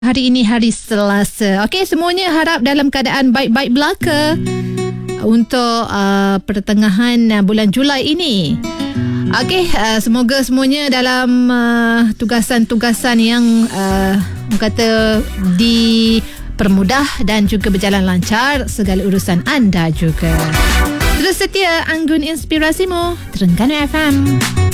Hari ini hari Selasa. Okey, semuanya harap dalam keadaan baik-baik belaka untuk pertengahan bulan Julai ini. Okey, semoga semuanya dalam tugasan-tugasan yang kata dipermudah dan juga berjalan lancar segala urusan anda juga. Terus setia Anggun Inspirasimu, Terengganu FM.